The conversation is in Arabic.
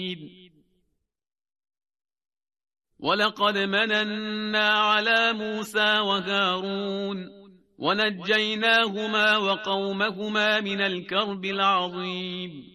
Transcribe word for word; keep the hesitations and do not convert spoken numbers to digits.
ولقد مننا على موسى وهارون ونجيناهما وقومهما من الكرب العظيم